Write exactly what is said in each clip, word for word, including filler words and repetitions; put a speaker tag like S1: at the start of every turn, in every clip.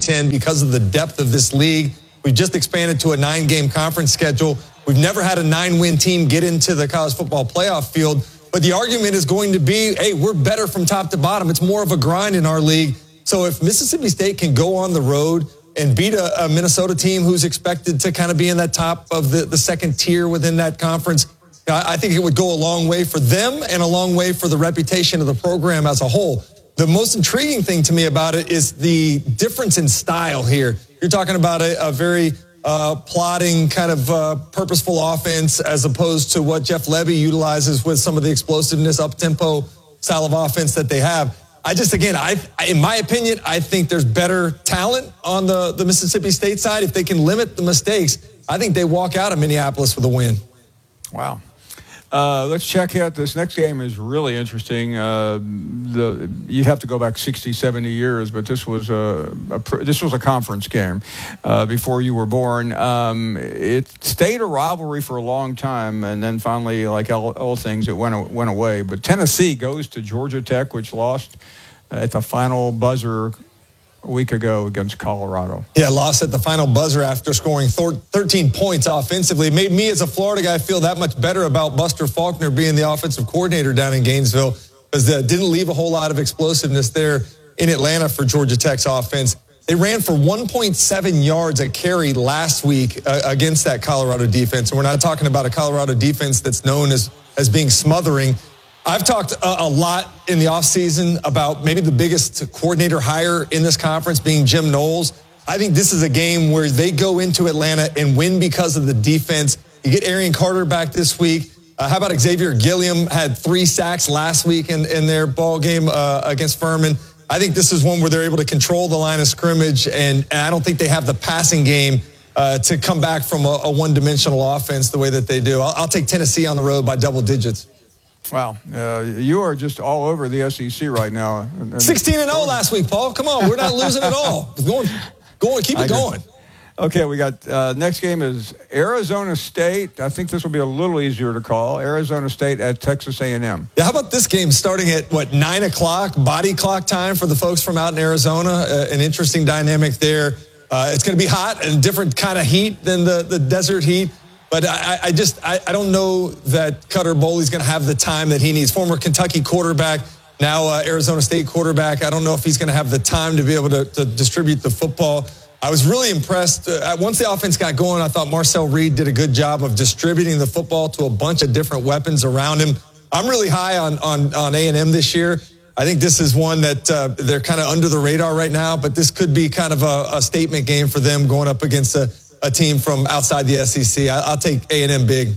S1: ten because of the depth of this league. We've just expanded to a nine-game conference schedule. We've never had a nine-win team get into the college football playoff field. But the argument is going to be, hey, we're better from top to bottom. It's more of a grind in our league. So if Mississippi State can go on the road and beat a, a Minnesota team who's expected to kind of be in that top of the, the second tier within that conference, I think it would go a long way for them and a long way for the reputation of the program as a whole. The most intriguing thing to me about it is the difference in style here. You're talking about a, a very uh, plotting, kind of uh, purposeful offense as opposed to what Jeff Lebby utilizes with some of the explosiveness, up-tempo style of offense that they have. I just, again, I, in my opinion, I think there's better talent on the, the Mississippi State side. If they can limit the mistakes, I think they walk out of Minneapolis with a win.
S2: Wow. Uh, let's check out this next game is really interesting. Uh, the you'd have to go back sixty, seventy years, but this was a, a this was a conference game uh, before you were born. Um, it stayed a rivalry for a long time, and then finally, like all, all things, it went went away. But Tennessee goes to Georgia Tech, which lost at the final buzzer a week ago against Colorado.
S1: Yeah, lost at the final buzzer after scoring thirteen points offensively. It made me as a Florida guy feel that much better about Buster Faulkner being the offensive coordinator down in Gainesville, because uh, didn't leave a whole lot of explosiveness there in Atlanta for Georgia Tech's offense. They ran for one point seven yards a carry last week uh, against that Colorado defense. And we're not talking about a Colorado defense that's known as, as being smothering. I've talked a, a lot in the offseason about maybe the biggest coordinator hire in this conference being Jim Knowles. I think this is a game where they go into Atlanta and win because of the defense. You get Arian Carter back this week. Uh, how about Xavier Gilliam had three sacks last week in, in their ball game uh, against Furman. I think this is one where they're able to control the line of scrimmage, and, and I don't think they have the passing game uh, to come back from a, a one-dimensional offense the way that they do. I'll, I'll take Tennessee on the road by double digits.
S2: Wow, uh, you are just all over the S E C right now.
S1: sixteen and oh last week, Paul. Come on, we're not losing at all. Going, going, keep it going.
S2: Okay, we got uh, next game is Arizona State. I think this will be a little easier to call. Arizona State at Texas A and M.
S1: Yeah, how about this game starting at, what, nine o'clock, body clock time for the folks from out in Arizona? Uh, an interesting dynamic there. Uh, it's going to be hot and different kind of heat than the, the desert heat. But I, I just, I, I don't know that Cutter Boley's going to have the time that he needs. Former Kentucky quarterback, now uh, Arizona State quarterback. I don't know if he's going to have the time to be able to, to distribute the football. I was really impressed. Uh, once the offense got going, I thought Marcel Reed did a good job of distributing the football to a bunch of different weapons around him. I'm really high on on, on A and M this year. I think this is one that uh, they're kind of under the radar right now, but this could be kind of a, a statement game for them going up against a, a team from outside the S E C. I, I'll take A and M big.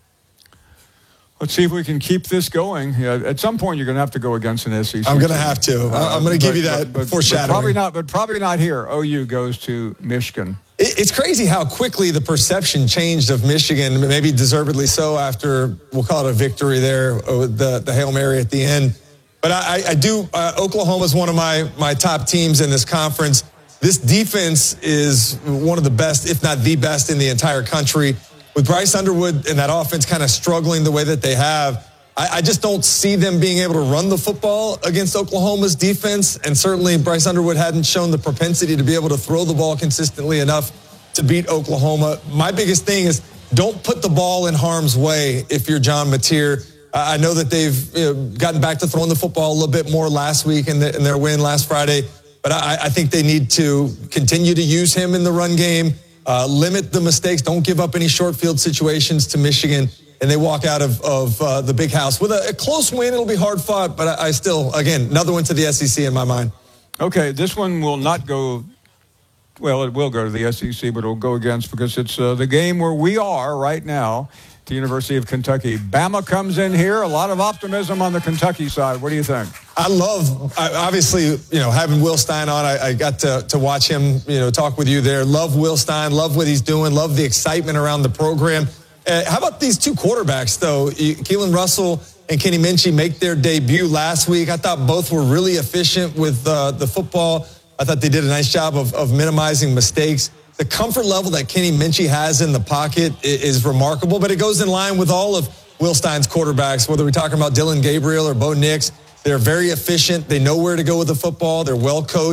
S2: Let's see if we can keep this going. Yeah, at some point, you're going to have to go against an S E C.
S1: I'm going to have to. Uh, I'm going to give you that
S2: but, but,
S1: foreshadowing.
S2: But probably not. But probably not here. O U goes to Michigan.
S1: It, it's crazy how quickly the perception changed of Michigan. Maybe deservedly so after we'll call it a victory there with the the Hail Mary at the end. But I, I do. Uh, Oklahoma is one of my my top teams in this conference. This defense is one of the best, if not the best, in the entire country. With Bryce Underwood and that offense kind of struggling the way that they have, I, I just don't see them being able to run the football against Oklahoma's defense. And certainly Bryce Underwood hadn't shown the propensity to be able to throw the ball consistently enough to beat Oklahoma. My biggest thing is don't put the ball in harm's way if you're John Mateer. I know that they've you know, gotten back to throwing the football a little bit more last week in, the, in their win last Friday. But I, I think they need to continue to use him in the run game. Uh, limit the mistakes. Don't give up any short field situations to Michigan. And they walk out of, of uh, the big house with a, a close win. It'll be hard fought, but I, I still, again, another one to the S E C in my mind.
S2: Okay, this one will not go, well, it will go to the S E C, but it'll go against because it's uh, the game where we are right now, the University of Kentucky. Bama comes in here. A lot of optimism on the Kentucky side. What do you think?
S1: I love, obviously, you know, having Will Stein on. I, I got to, to watch him, you know, talk with you there. Love Will Stein. Love what he's doing. Love the excitement around the program. Uh, how about these two quarterbacks, though? Keelan Russell and Kenny Minchey make their debut last week. I thought both were really efficient with uh, the football. I thought they did a nice job of, of minimizing mistakes. The comfort level that Kenny Minchey has in the pocket is, is remarkable, but it goes in line with all of Will Stein's quarterbacks, whether we're talking about Dylan Gabriel or Bo Nix. They're very efficient. They know where to go with the football. They're well coached.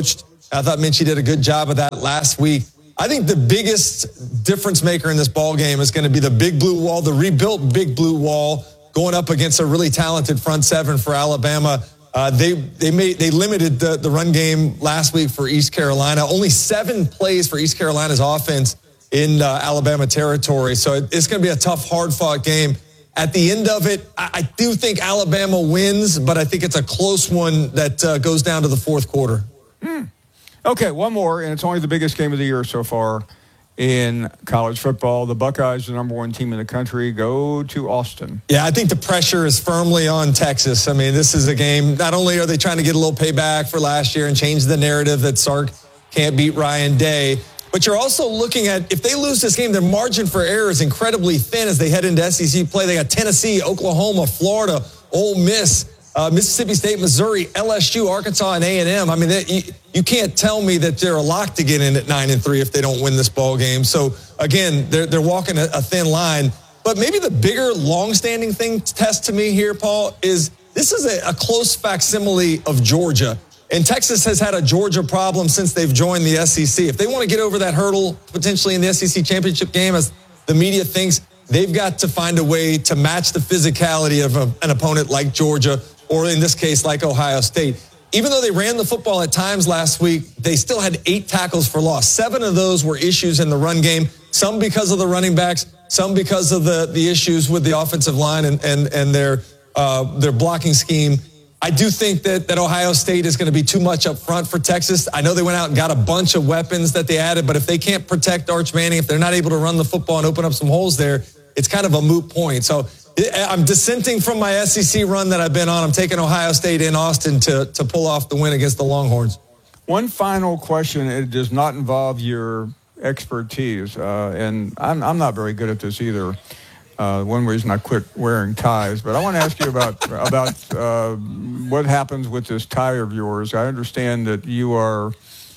S1: I thought Minchie did a good job of that last week. I think the biggest difference maker in this ball game is going to be the big blue wall, the rebuilt big blue wall, going up against a really talented front seven for Alabama. Uh, they they made they limited the, the run game last week for East Carolina. Only seven plays for East Carolina's offense in uh, Alabama territory. So it, it's going to be a tough, hard-fought game. At the end of it, I, I do think Alabama wins, but I think it's a close one that uh, goes down to the fourth quarter.
S2: Hmm. Okay, one more, and it's only the biggest game of the year so far in college football. The Buckeyes, the number one team in the country, go to Austin.
S1: Yeah, I think the pressure is firmly on Texas. I mean, this is a game, not only are they trying to get a little payback for last year and change the narrative that Sark can't beat Ryan Day, but you're also looking at, if they lose this game, their margin for error is incredibly thin as they head into S E C play. They got Tennessee, Oklahoma, Florida, Ole Miss, Uh, Mississippi State, Missouri, L S U, Arkansas, and A and M. I mean, they, you, you can't tell me that they're a lock to get in at nine and three if they don't win this ball game. So again, they're they're walking a, a thin line. But maybe the bigger, long-standing thing test to me here, Paul, is this is a, a close facsimile of Georgia. And Texas has had a Georgia problem since they've joined the S E C. If they want to get over that hurdle potentially in the S E C championship game, as the media thinks, they've got to find a way to match the physicality of a, an opponent like Georgia, or in this case, like Ohio State. Even though they ran the football at times last week, they still had eight tackles for loss. Seven of those were issues in the run game, some because of the running backs, some because of the, the issues with the offensive line and, and, and their, uh, their blocking scheme. I do think that, that Ohio State is going to be too much up front for Texas. I know they went out and got a bunch of weapons that they added, but if they can't protect Arch Manning, if they're not able to run the football and open up some holes there, it's kind of a moot point. So I'm dissenting from my S E C run that I've been on. I'm taking Ohio State in Austin to, to pull off the win against the Longhorns.
S2: One final question. It does not involve your expertise, uh, and I'm, I'm not very good at this either. Uh, one reason I quit wearing ties, but I want to ask you about about uh, what happens with this tie of yours. I understand that you are...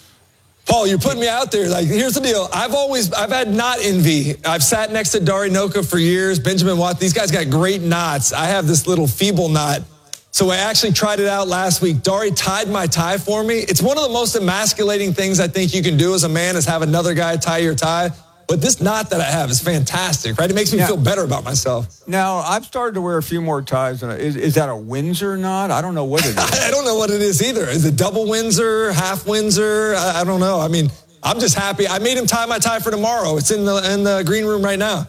S1: Paul, you're putting me out there. Like, here's the deal. I've always, I've had knot envy. I've sat next to Dari Noka for years. Benjamin Watt. These guys got great knots. I have this little feeble knot. So I actually tried it out last week. Dari tied my tie for me. It's one of the most emasculating things I think you can do as a man is have another guy tie your tie. But this knot that I have is fantastic, right? It makes me now, feel better about myself.
S2: Now, I've started to wear a few more ties. Than I, is, is that a Windsor knot? I don't know what it is.
S1: I don't know what it is either. Is it double Windsor, half Windsor? I, I don't know. I mean, I'm just happy. I made him tie my tie for tomorrow. It's in the in the green room right now.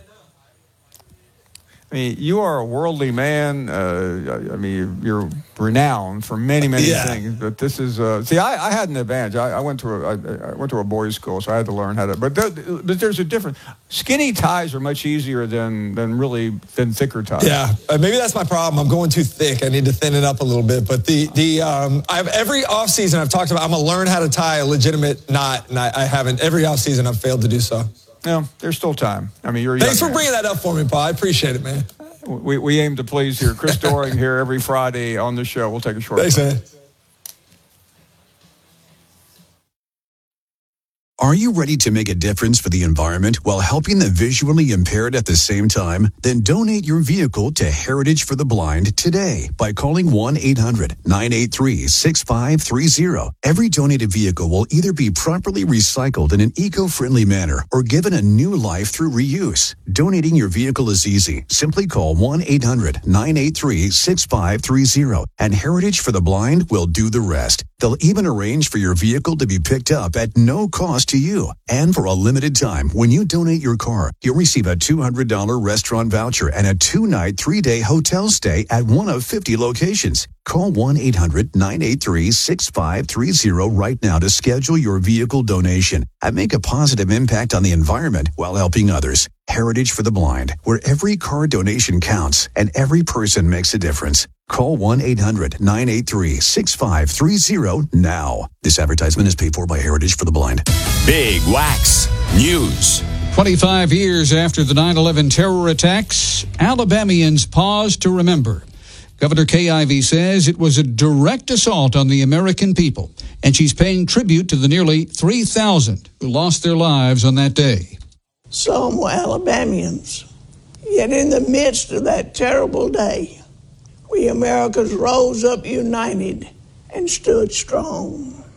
S2: I mean, you are a worldly man. Uh, I mean, you're renowned for many, many yeah. things. But this is uh, see, I, I had an advantage. I, I went to a I, I went to a boys' school, so I had to learn how to. But, there, but there's a difference. Skinny ties are much easier than than really than thicker ties.
S1: Yeah, uh, maybe that's my problem. I'm going too thick. I need to thin it up a little bit. But the the um, I've every offseason I've talked about. I'm gonna learn how to tie a legitimate knot, and I, I haven't. Every offseason I've failed to do so.
S2: No, there's still time. I mean, you're a
S1: Thanks
S2: young
S1: for
S2: man.
S1: bringing that up for me, Paul. I appreciate it, man.
S2: We we aim to please here. Chris Doering here every Friday on the show. We'll take a short break.
S1: Thanks, man.
S3: Are you ready to make a difference for the environment while helping the visually impaired at the same time? Then donate your vehicle to Heritage for the Blind today by calling one eight hundred nine eight three six five three zero. Every donated vehicle will either be properly recycled in an eco-friendly manner or given a new life through reuse. Donating your vehicle is easy. Simply call one eight hundred nine eight three six five three zero and Heritage for the Blind will do the rest. They'll even arrange for your vehicle to be picked up at no cost to you. And for a limited time, when you donate your car, you'll receive a two hundred dollars restaurant voucher and a two-night, three-day hotel stay at one of fifty locations. Call one eight hundred nine eight three six five three zero right now to schedule your vehicle donation and make a positive impact on the environment while helping others. Heritage for the Blind, where every car donation counts and every person makes a difference. Call one eight hundred nine eight three six five three zero now. This advertisement is paid for by Heritage for the Blind.
S4: Big Wax News.
S5: twenty-five years after the nine eleven terror attacks, Alabamians pause to remember. Governor Kay Ivey says it was a direct assault on the American people, and she's paying tribute to the nearly three thousand who lost their lives on that day.
S6: Some were Alabamians, yet in the midst of that terrible day, we Americans rose up united and stood strong.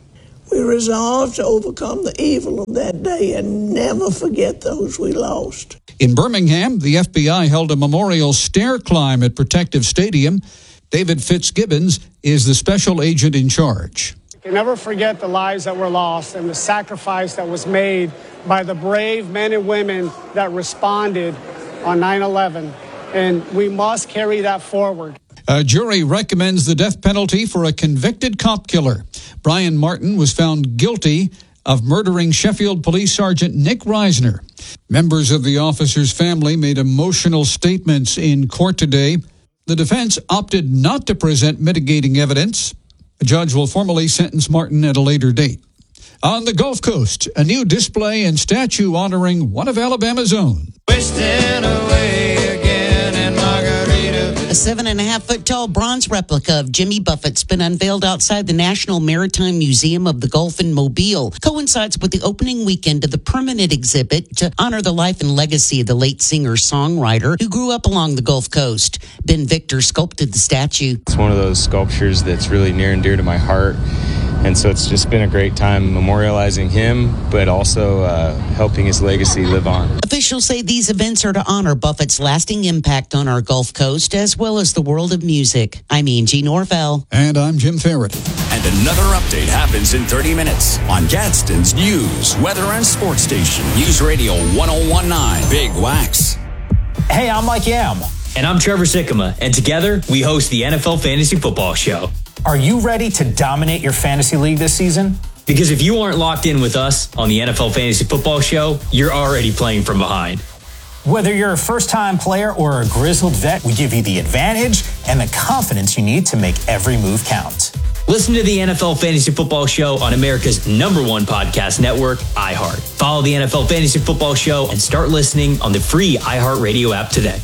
S6: We resolved to overcome the evil of that day and never forget those we lost.
S5: In Birmingham, the F B I held a memorial stair climb at Protective Stadium. David Fitzgibbons is the special agent in charge.
S7: We can never forget the lives that were lost and the sacrifice that was made by the brave men and women that responded on nine eleven, and we must carry that forward.
S5: A jury recommends the death penalty for a convicted cop killer. Brian Martin was found guilty of murdering Sheffield Police Sergeant Nick Reisner. Members of the officer's family made emotional statements in court today. The defense opted not to present mitigating evidence. A judge will formally sentence Martin at a later date. On the Gulf Coast, a new display and statue honoring one of Alabama's own.
S8: Wasting away again in Margarita.
S9: A seven and a half foot tall bronze replica of Jimmy Buffett's been unveiled outside the National Maritime Museum of the Gulf in Mobile. Coincides with the opening weekend of the permanent exhibit to honor the life and legacy of the late singer-songwriter who grew up along the Gulf Coast. Ben Victor sculpted the statue.
S10: It's one of those sculptures that's really near and dear to my heart. And so it's just been a great time memorializing him, but also uh, helping his legacy live on.
S9: Officials say these events are to honor Buffett's lasting impact on our Gulf Coast as well as the world of music. I'm Angie Norvell.
S5: And I'm Jim Ferret.
S4: And another update happens in thirty minutes on Gadsden's News, Weather, and Sports Station. News Radio one oh one point nine, Big Wax.
S11: Hey, I'm Mike Yam.
S12: And I'm Trevor Sikkema. And together, we host the N F L Fantasy Football Show.
S11: Are you ready to dominate your fantasy league this season?
S12: Because if you aren't locked in with us on the N F L Fantasy Football Show, you're already playing from behind.
S11: Whether you're a first-time player or a grizzled vet, we give you the advantage and the confidence you need to make every move count.
S12: Listen to the N F L Fantasy Football Show on America's number one podcast network, iHeart. Follow the N F L Fantasy Football Show and start listening on the free iHeartRadio app today.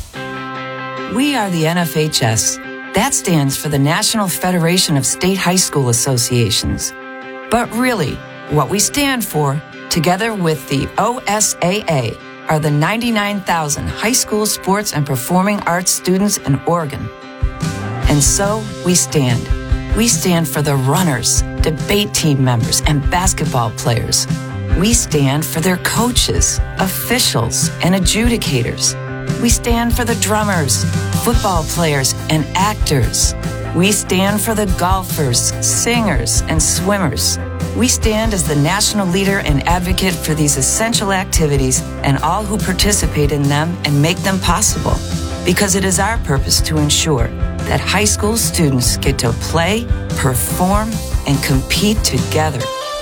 S13: We are the N F H S. That stands for the National Federation of State High School Associations. But really, what we stand for, together with the O S A A, are the ninety-nine thousand high school sports and performing arts students in Oregon. And so we stand. We stand for the runners, debate team members, and basketball players. We stand for their coaches, officials, and adjudicators. We stand for the drummers, football players, and actors. We stand for the golfers, singers, and swimmers. We stand as the national leader and advocate for these essential activities and all who participate in them and make them possible. Because it is our purpose to ensure that high school students get to play, perform, and compete together.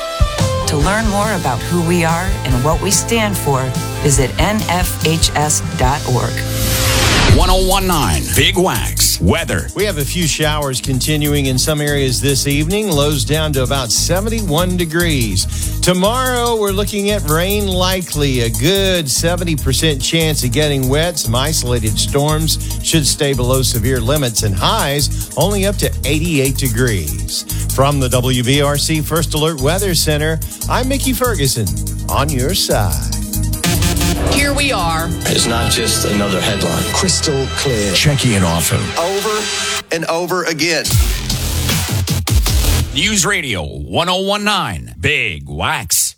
S13: To learn more about who we are and what we stand for, visit N F H S dot org.
S4: one oh one point nine, Big Wax. Weather.
S14: We have a few showers continuing in some areas this evening. Lows down to about seventy-one degrees. Tomorrow, we're looking at rain likely. A good seventy percent chance of getting wet. Some isolated storms should stay below severe limits, and highs only up to eighty-eight degrees. From the W B R C First Alert Weather Center, I'm Mickey Ferguson on your side.
S15: Here we are.
S16: It's not just another headline.
S17: Crystal clear.
S4: Checking in often.
S17: Over and over again.
S4: News Radio one oh one point nine, Big Wax.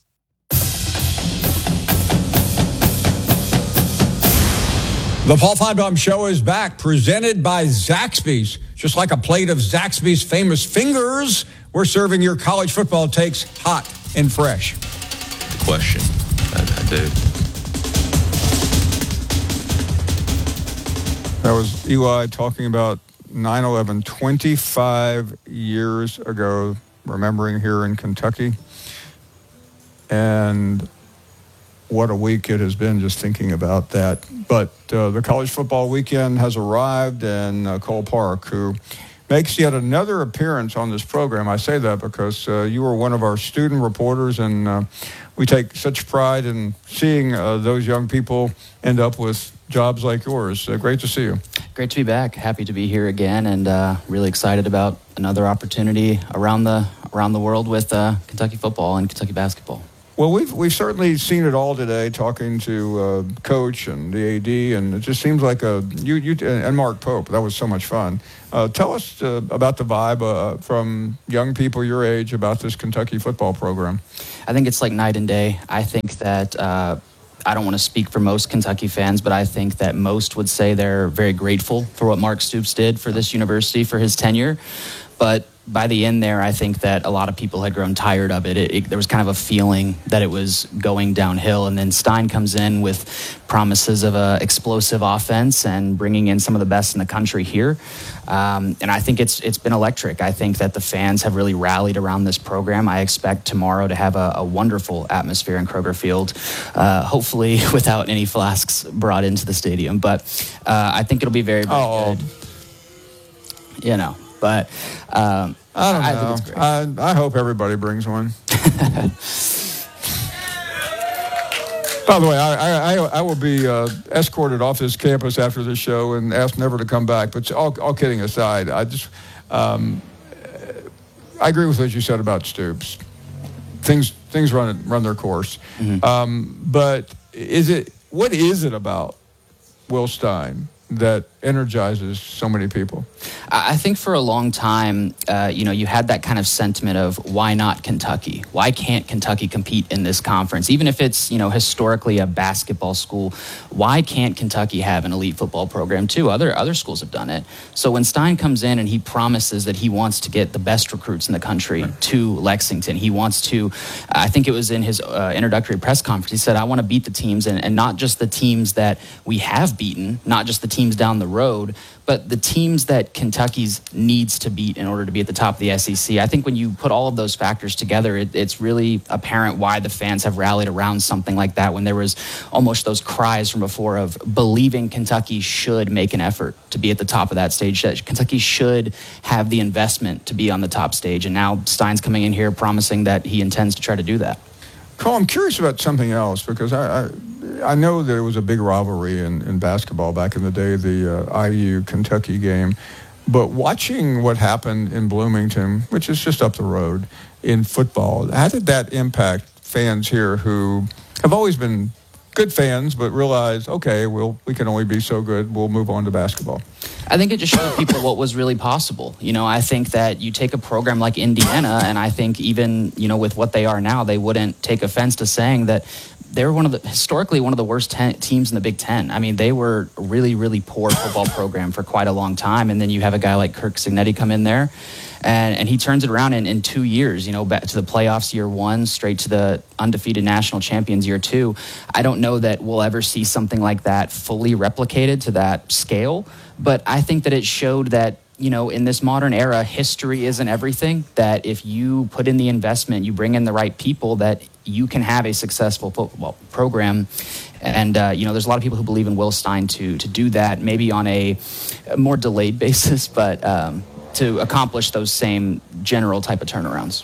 S2: The Paul Finebaum Show is back, presented by Zaxby's. Just like a plate of Zaxby's famous fingers, we're serving your college football takes hot and fresh.
S16: The question, I, I do.
S2: That was Eli talking about nine eleven, twenty-five years ago, remembering here in Kentucky. And what a week it has been just thinking about that. But uh, the college football weekend has arrived, and uh, Cole Park, who makes yet another appearance on this program. I say that because uh, you were one of our student reporters, and uh, we take such pride in seeing uh, those young people end up with jobs like yours. Uh, great to see you.
S18: Great to be back. Happy to be here again, and uh, really excited about another opportunity around the around the world with uh, Kentucky football and Kentucky basketball.
S2: Well, we've we've certainly seen it all today, talking to uh, Coach and the A D, and it just seems like a you you and Mark Pope. That was so much fun. Uh, tell us uh, about the vibe uh, from young people your age about this Kentucky football program.
S18: I think it's like night and day. I think that uh, I don't want to speak for most Kentucky fans, but I think that most would say they're very grateful for what Mark Stoops did for this university for his tenure, but by the end there, I think that a lot of people had grown tired of it. It, it. There was kind of a feeling that it was going downhill. And then Stein comes in with promises of an explosive offense and bringing in some of the best in the country here. Um, and I think it's it's been electric. I think that the fans have really rallied around this program. I expect tomorrow to have a, a wonderful atmosphere in Kroger Field, uh, hopefully without any flasks brought into the stadium. But uh, I think it'll be very, very
S2: oh.
S18: good. You know. But um,
S2: I don't
S18: I
S2: know.
S18: think it's great.
S2: I, I hope everybody brings one. By the way, I, I, I will be uh, escorted off this campus after this show and asked never to come back. But all, all kidding aside, I just um, I agree with what you said about Stoops. Things things run run their course. Mm-hmm. Um, but is it what is it about Will Stein that energizes so many people?
S18: I think for a long time, uh, you know, you had that kind of sentiment of why not Kentucky? Why can't Kentucky compete in this conference? Even if it's, you know, historically a basketball school, why can't Kentucky have an elite football program too? Other other schools have done it. So when Stein comes in and he promises that he wants to get the best recruits in the country right. to Lexington, he wants to, I think it was in his uh, introductory press conference, he said, I want to beat the teams and, and not just the teams that we have beaten, not just the teams down the road, but the teams that Kentucky's needs to beat in order to be at the top of the S E C. I think when you put all of those factors together, it, it's really apparent why the fans have rallied around something like that when there was almost those cries from before of believing Kentucky should make an effort to be at the top of that stage, that Kentucky should have the investment to be on the top stage. And now Stein's coming in here promising that he intends to try to do that.
S2: Cole, I'm curious about something else because I, I I know there was a big rivalry in, in basketball back in the day, the uh, I U Kentucky game. But watching what happened in Bloomington, which is just up the road, in football, how did that impact fans here who have always been good fans but realize, okay, we'll, we can only be so good, we'll move on to basketball?
S18: I think it just showed people what was really possible. You know, I think that you take a program like Indiana, and I think even, you know, with what they are now, they wouldn't take offense to saying that they were one of the, historically, one of the worst ten, teams in the Big Ten. I mean, they were a really, really poor football program for quite a long time. And then you have a guy like Kirk Cignetti come in there, and, and he turns it around in, in two years, you know, back to the playoffs year one, straight to the undefeated national champions year two. I don't know that we'll ever see something like that fully replicated to that scale. But I think that it showed that, you know, in this modern era, history isn't everything, that if you put in the investment, you bring in the right people, that you can have a successful football program. And, uh, you know, there's a lot of people who believe in Will Stein to to do that, maybe on a, a more delayed basis, but um, to accomplish those same general type of turnarounds.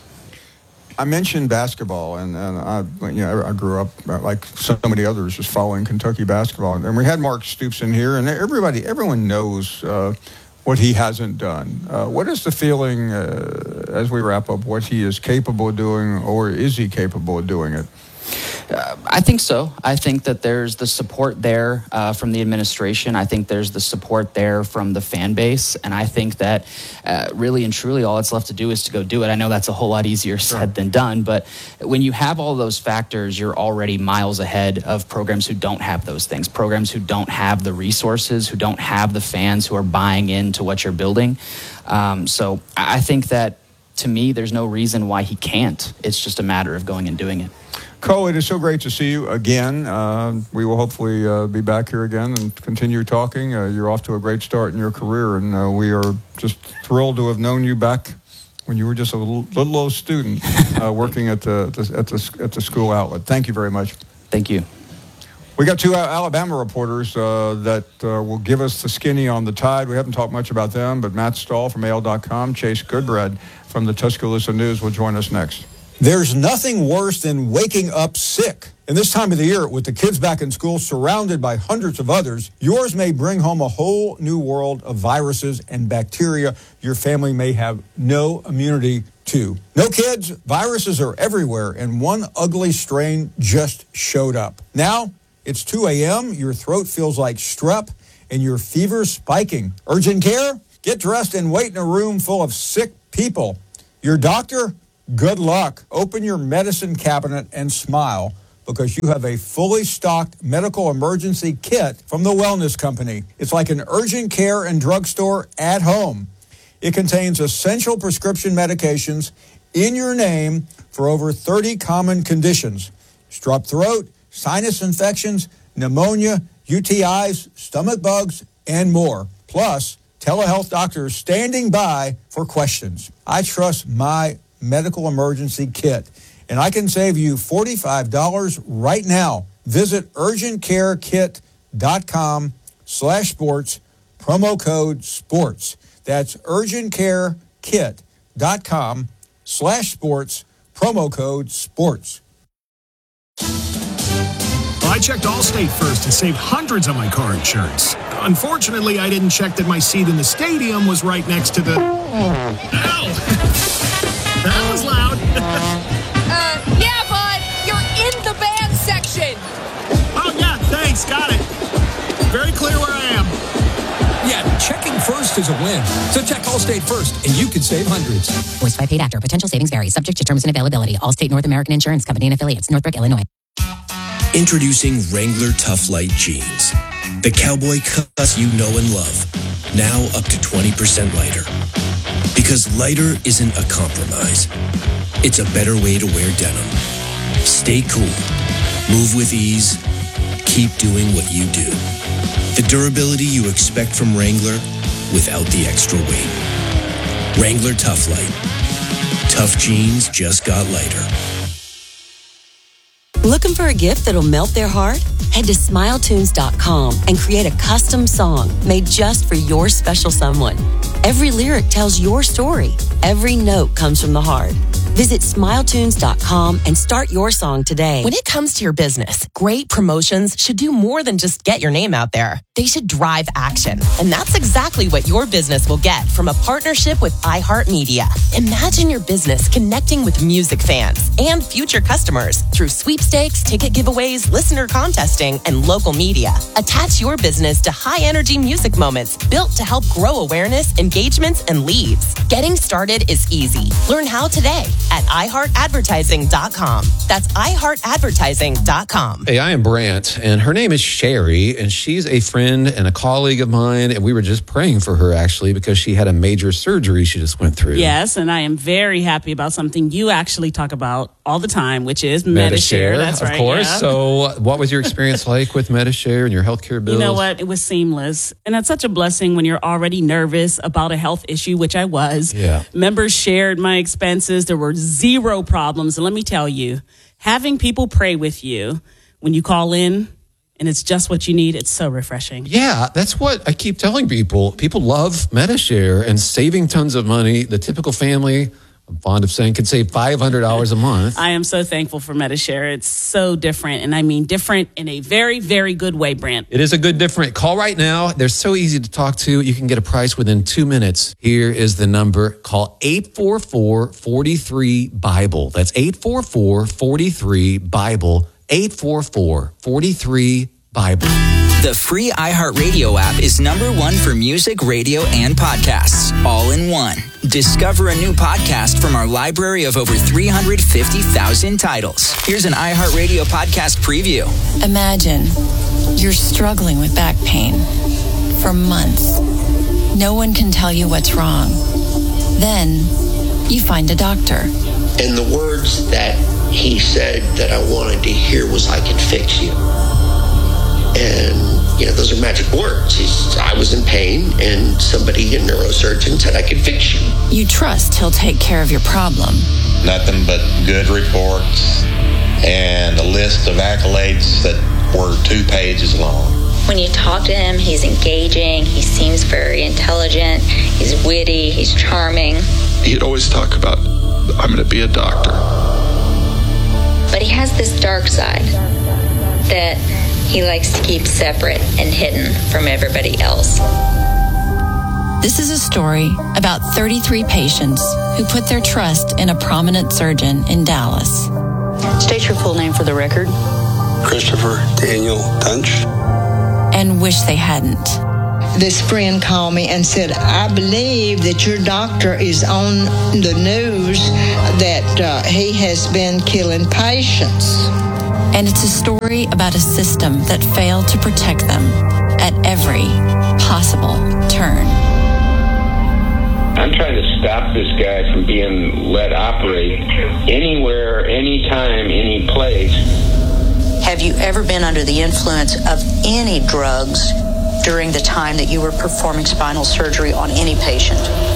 S2: I mentioned basketball, and, and I, you know, I grew up like so many others, just following Kentucky basketball. And we had Mark Stoops in here, and everybody, everyone knows uh, what he hasn't done. Uh, what is the feeling uh, as we wrap up? What he is capable of doing, or is he capable of doing it?
S18: Uh, I think so. I think that there's the support there uh, from the administration. I think there's the support there from the fan base. And I think that uh, really and truly all that's left to do is to go do it. I know that's a whole lot easier said sure. than done. But when you have all those factors, you're already miles ahead of programs who don't have those things, programs who don't have the resources, who don't have the fans who are buying into what you're building. Um, so I think that, to me, there's no reason why he can't. It's just a matter of going and doing it.
S2: Cole, it is so great to see you again. Uh, we will hopefully uh, be back here again and continue talking. Uh, you're off to a great start in your career, and uh, we are just thrilled to have known you back when you were just a little, little old student uh, working at the, the at the at the school outlet. Thank you very much.
S18: Thank you.
S2: We got two Alabama reporters uh, that uh, will give us the skinny on the Tide. We haven't talked much about them, but Matt Stahl from A L dot com, Chase Goodbread from the Tuscaloosa News will join us next.
S19: There's nothing worse than waking up sick. And this time of the year, with the kids back in school, surrounded by hundreds of others, yours may bring home a whole new world of viruses and bacteria your family may have no immunity too. No kids, viruses are everywhere, and one ugly strain just showed up. Now, it's two a.m., your throat feels like strep, and your fever's spiking. Urgent care? Get dressed and wait in a room full of sick people. Your doctor? Good luck. Open your medicine cabinet and smile, because you have a fully stocked medical emergency kit from the Wellness Company. It's like an urgent care and drugstore at home. It contains essential prescription medications in your name for over thirty common conditions: strep throat, sinus infections, pneumonia, U T Is, stomach bugs, and more. Plus, telehealth doctors standing by for questions. I trust my medical emergency kit, and I can save you forty-five dollars right now. Visit urgentcarekit.com slash sports, promo code sports. That's urgentcarekit.com slash sports, promo code sports.
S20: Well, I checked Allstate first to save hundreds on my car insurance. Unfortunately, I didn't check that my seat in the stadium was right next to the... Ow! That was loud.
S15: uh, yeah, bud, you're in the band section.
S20: Oh, yeah, thanks, got it. Very clear where I am.
S21: Yeah, checking first is a win. So check Allstate first, and you can save hundreds.
S22: Voiced by paid actor. Potential savings vary. Subject to terms and availability. Allstate North American Insurance Company and affiliates. Northbrook, Illinois.
S23: Introducing Wrangler Tough Light Jeans. The cowboy cuts you know and love. Now up to twenty percent lighter. Because lighter isn't a compromise. It's a better way to wear denim. Stay cool. Move with ease. Keep doing what you do. The durability you expect from Wrangler without the extra weight. Wrangler Tough Light. Tough jeans just got lighter.
S24: Looking for a gift that'll melt their heart? Head to smile tunes dot com and create a custom song made just for your special someone. Every lyric tells your story. Every note comes from the heart. Visit smile tunes dot com and start your song today.
S25: When it comes to your business, great promotions should do more than just get your name out there. They should drive action. And that's exactly what your business will get from a partnership with iHeartMedia. Imagine your business connecting with music fans and future customers through sweepstakes, ticket giveaways, listener contesting, and local media. Attach your business to high-energy music moments built to help grow awareness, engagements, and leads. Getting started is easy. Learn how today at i heart advertising dot com. That's i heart advertising dot com.
S26: Hey, I am Brant, and her name is Sherry, and she's a friend and a colleague of mine, and we were just praying for her, actually, because she had a major surgery she just went through.
S27: Yes, and I am very happy about something you actually talk about all the time, which is Medi-Share. That's right,
S26: of course.
S27: yeah.
S26: So what was your experience like with Medi-Share and your healthcare bills?
S27: You know what? It was seamless. And that's such a blessing when you're already nervous about a health issue, which I was.
S26: Yeah.
S27: Members shared my expenses. There were zero problems. And let me tell you, having people pray with you when you call in and it's just what you need, it's so refreshing.
S26: Yeah, that's what I keep telling people. People love Medi-Share and saving tons of money. The typical family, I'm fond of saying, can save five hundred dollars a month.
S27: I am so thankful for Medi-Share. It's so different, and I mean different in a very, very good way, Brant.
S26: It is a good different. Call right now. They're so easy to talk to. You can get a price within two minutes. Here is the number. Call eight four four, four three, BIBLE. That's eight four four, four three, BIBLE. eight four four, four three, BIBLE.
S28: The free iHeartRadio app is number one for music, radio, and podcasts, all in one. Discover a new podcast from our library of over three hundred fifty thousand titles. Here's an iHeartRadio podcast preview.
S29: Imagine you're struggling with back pain for months. No one can tell you what's wrong. Then you find a doctor.
S17: And the words that he said that I wanted to hear was, "I can fix you." And, you know, those are magic words. He's, I was in pain, and somebody, a neurosurgeon, said I could fix you.
S29: You trust he'll take care of your problem.
S30: Nothing but good reports and a list of accolades that were two pages long.
S31: When you talk to him, he's engaging, he seems very intelligent, he's witty, he's charming.
S16: He'd always talk about, I'm going to be a doctor.
S31: But he has this dark side that he likes to keep separate and hidden from everybody else.
S29: This is a story about thirty-three patients who put their trust in a prominent surgeon in Dallas.
S1: State your full name for the record.
S3: Christopher Daniel Dunch.
S29: And wish they hadn't.
S5: This friend called me and said, I believe that your doctor is on the news that uh, he has been killing patients.
S29: And it's a story about a system that failed to protect them at every possible turn.
S6: I'm trying to stop this guy from being let operate anywhere, anytime, any place.
S1: Have you ever been under the influence of any drugs during the time that you were performing spinal surgery on any patient?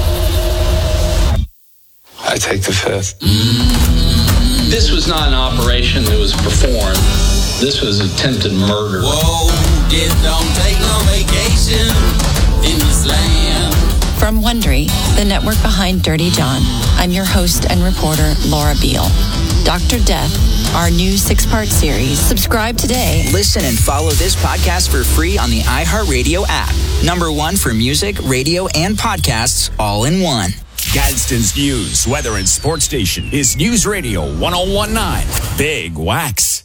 S3: I take the fifth.
S30: This was not an operation that was performed. This was attempted murder.
S7: Whoa, just don't take no vacation in this land.
S29: From Wondery, the network behind Dirty John, I'm your host and reporter, Laura Beale. Doctor Death, our new six-part series. Subscribe today.
S28: Listen and follow this podcast for free on the iHeartRadio app. Number one for music, radio, and podcasts all in one.
S4: Gadsden's news, weather, and sports station is News Radio one oh one point nine Big Wax.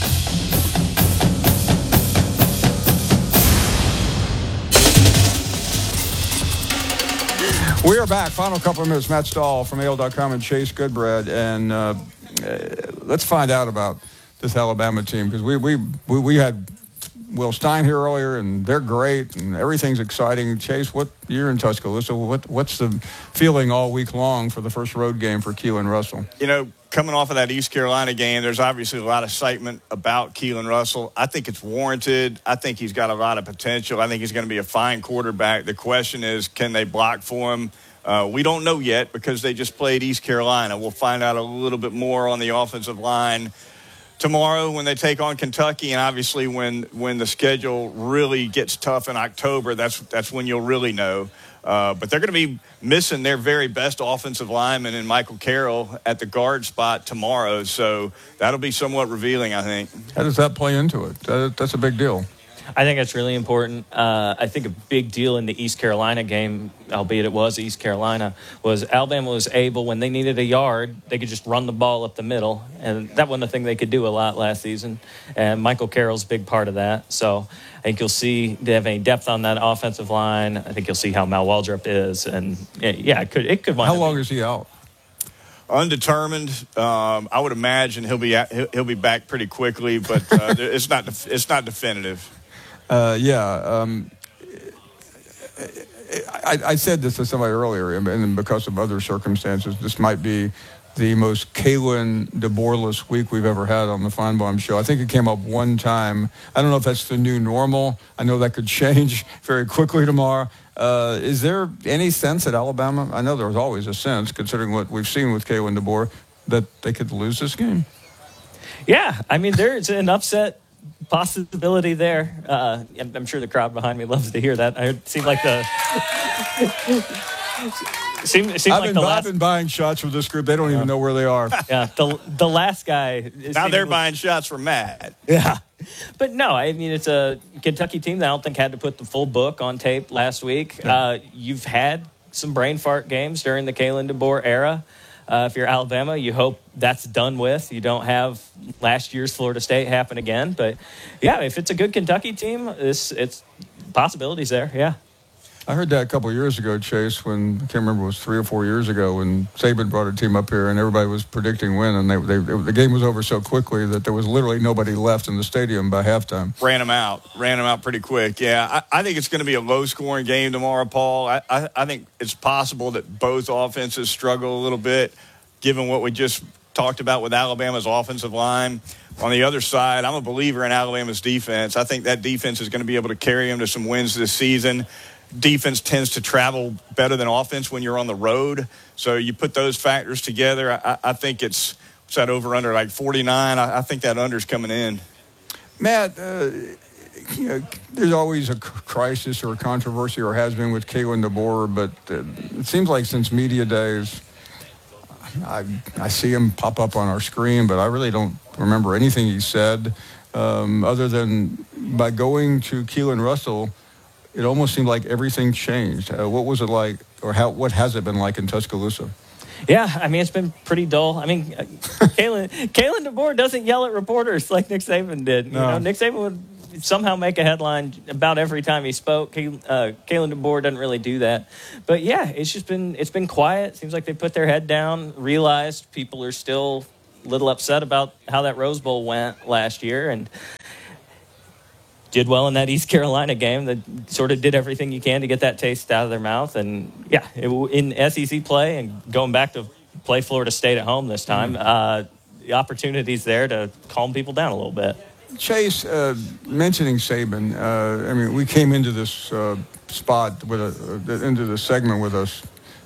S2: We are back. Final couple of minutes. Matt Stahl from A L dot com and Chase Goodbread. And uh, uh, let's find out about this Alabama team, because we, we, we, we had Will Stein here earlier, and they're great, and everything's exciting. Chase, what you're in Tuscaloosa. What, what's the feeling all week long for the first road game for Keelan Russell?
S8: You know, coming off of that East Carolina game, there's obviously a lot of excitement about Keelan Russell. I think it's warranted. I think he's got a lot of potential. I think he's going to be a fine quarterback. The question is, can they block for him? Uh, we don't know yet because they just played East Carolina. We'll find out a little bit more on the offensive line tomorrow when they take on Kentucky, and obviously when, when the schedule really gets tough in October, that's that's when you'll really know. Uh, but they're going to be missing their very best offensive lineman in Michael Carroll at the guard spot tomorrow, so that'll be somewhat revealing, I think.
S2: How does that play into it? That, that's a big deal.
S9: I think that's really important. Uh, I think a big deal in the East Carolina game, albeit it was East Carolina, was Alabama was able, when they needed a yard, they could just run the ball up the middle. And that wasn't a thing they could do a lot last season. And Michael Carroll's a big part of that. So I think you'll see they have any depth on that offensive line. I think you'll see how Mal Waldrop is. And, yeah, it could it could.
S2: How long is he out?
S8: Undetermined. Um, I would imagine he'll be at, he'll, he'll be back pretty quickly, but uh, it's not it's not definitive.
S2: Uh, yeah, um, I, I said this to somebody earlier, and because of other circumstances, this might be the most Kalen DeBoerless week we've ever had on the Feinbaum Show. I think it came up one time. I don't know if that's the new normal. I know that could change very quickly tomorrow. Uh, is there any sense at Alabama? I know there was always a sense, considering what we've seen with Kalen DeBoer, that they could lose this game.
S9: Yeah, I mean, there's an upset possibility there. Uh, I'm, I'm sure the crowd behind me loves to hear that. It seemed like the. seemed, it seemed
S2: I've,
S9: like
S2: been,
S9: the
S2: I've
S9: last,
S2: been buying shots from this group. They don't even know where they are.
S9: Yeah, the the last guy.
S8: Now they're buying shots from Matt.
S9: Yeah, but no, I mean it's a Kentucky team that I don't think had to put the full book on tape last week. Yeah. Uh, you've had some brain fart games during the Kalen DeBoer era. Uh, if you're Alabama, you hope that's done with. You don't have last year's Florida State happen again. But, yeah, if it's a good Kentucky team, it's, it's possibilities there, yeah.
S2: I heard that a couple of years ago, Chase, when, I can't remember, it was three or four years ago, when Saban brought a team up here and everybody was predicting win, and they, they, they, the game was over so quickly that there was literally nobody left in the stadium by halftime.
S8: Ran them out. Ran them out pretty quick, yeah. I, I think it's going to be a low-scoring game tomorrow, Paul. I, I, I think it's possible that both offenses struggle a little bit, given what we just talked about with Alabama's offensive line. On the other side, I'm a believer in Alabama's defense. I think that defense is going to be able to carry them to some wins this season. Defense tends to travel better than offense when you're on the road. So you put those factors together, I, I think it's, what's that over-under, like forty-nine? I, I think that under's coming in.
S2: Matt, uh, you know, there's always a crisis or a controversy, or has been, with Kalen DeBoer, but uh, it seems like since media days, I, I see him pop up on our screen, but I really don't remember anything he said, um, other than by going to Keelan Russell, it almost seemed like everything changed. Uh, what was it like, or how? What has it been like in Tuscaloosa?
S9: Yeah, I mean, it's been pretty dull. I mean, Kalen, Kalen DeBoer doesn't yell at reporters like Nick Saban did.
S2: No.
S9: You know, Nick Saban would somehow make a headline about every time he spoke. He, uh, Kalen DeBoer doesn't really do that. But yeah, it's just been it's been quiet. Seems like they put their head down, realized people are still a little upset about how that Rose Bowl went last year, and did well in that East Carolina game. That sort of did everything you can to get that taste out of their mouth. And yeah, it, in S E C play and going back to play Florida State at home this time, mm-hmm. uh, the opportunity's there to calm people down a little bit.
S2: Chase, uh, mentioning Saban, uh, I mean, we came into this uh, spot with a, uh, into the segment with us,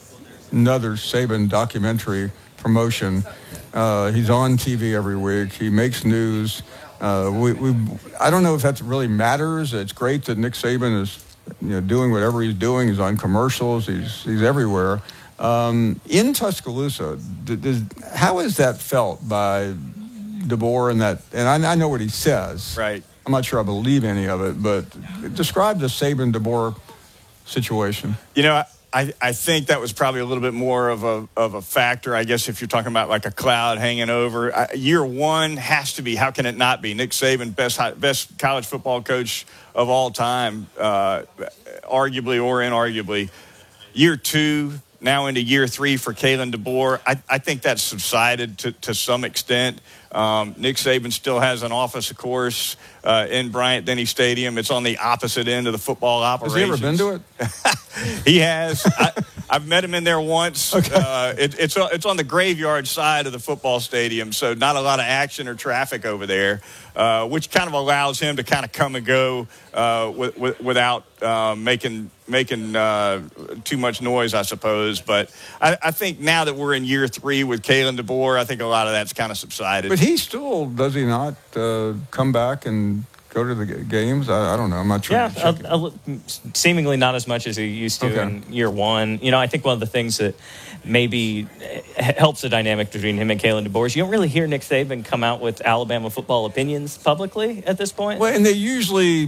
S2: another Saban documentary promotion. Uh, he's on T V every week. He makes news. Uh, we, we, I don't know if that really matters. It's great that Nick Saban is, you know, doing whatever he's doing. He's on commercials. He's he's everywhere. Um, in Tuscaloosa, d- does, how is that felt by DeBoer and that? And I, I know what he says.
S8: Right.
S2: I'm not sure I believe any of it, but describe the Saban-DeBoer situation.
S8: You know, I, I think that was probably a little bit more of a of a factor, I guess, if you're talking about like a cloud hanging over. I, year one has to be, how can it not be? Nick Saban, best best college football coach of all time, uh, arguably or inarguably. Year two, now into year three for Kalen DeBoer, I, I think that's subsided to, to some extent. Um, Nick Saban still has an office, of course, uh, in Bryant-Denny Stadium. It's on the opposite end of the football operations.
S2: Has he ever been to it?
S8: He has. I, I've met him in there once. Okay. Uh, it, it's, it's on the graveyard side of the football stadium, so not a lot of action or traffic over there, uh, which kind of allows him to kind of come and go uh, with, with, without uh, making making uh, too much noise, I suppose. But I, I think now that we're in year three with Kalen DeBoer, I think a lot of that's kind of subsided.
S2: But he still, does he not, uh, come back and go to the g- games? I, I don't know. I'm not sure.
S9: Yeah, a, a, seemingly not as much as he used to okay. in year one. You know, I think one of the things that maybe helps the dynamic between him and Kalen DeBoer is you don't really hear Nick Saban come out with Alabama football opinions publicly at this point.
S2: Well, and they usually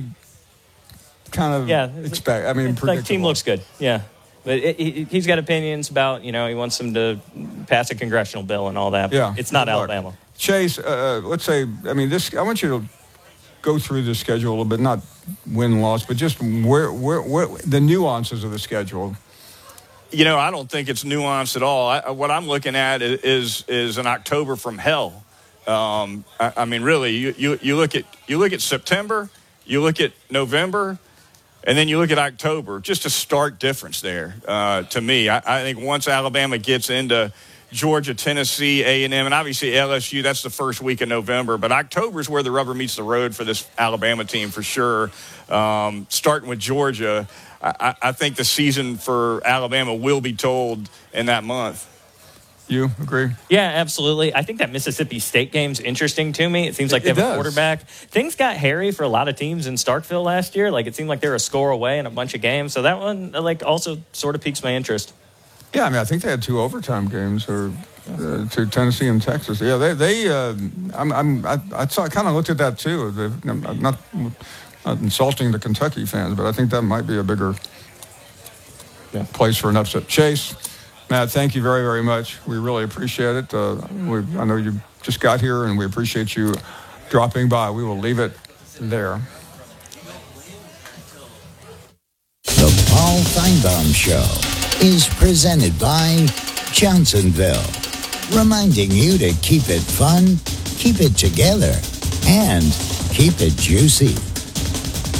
S2: kind of
S9: yeah,
S2: expect, I mean,
S9: like team looks good, yeah. But it, it, he's got opinions about, you know, he wants them to pass a congressional bill and all that.
S2: Yeah.
S9: It's not Alabama.
S2: Chase, uh, let's say, I mean, this. I want you to go through the schedule a little bit, not win-loss, but just where, where, where the nuances of the schedule.
S8: You know, I don't think it's nuanced at all. I, what I'm looking at is is an October from hell. Um, I, I mean, really, you, you you look at you look at September, you look at November, and then you look at October. Just a stark difference there uh, to me. I, I think once Alabama gets into Georgia, Tennessee, A and M, and obviously L S U, that's the first week of November. But October is where the rubber meets the road for this Alabama team for sure. Um, starting with Georgia, I, I think the season for Alabama will be told in that month.
S2: You agree?
S9: Yeah, absolutely. I think that Mississippi State game's interesting to me. It seems like they have
S2: it does.
S9: a quarterback. Things got hairy for a lot of teams in Starkville last year. Like, it seemed like they were a score away in a bunch of games. So that one, like, also sort of piques my interest.
S2: Yeah, I mean, I think they had two overtime games, or uh, to Tennessee and Texas. Yeah, they, they. Uh, I'm, I'm, I, I saw. I kind of looked at that too. They, I'm not, not insulting the Kentucky fans, but I think that might be a bigger yeah. place for an upset. Chase, Matt, thank you very, very much. We really appreciate it. Uh, we, I know you just got here, and we appreciate you dropping by. We will leave it there.
S10: The Paul Feinbaum Show is presented by Johnsonville, reminding you to keep it fun, keep it together, and keep it juicy.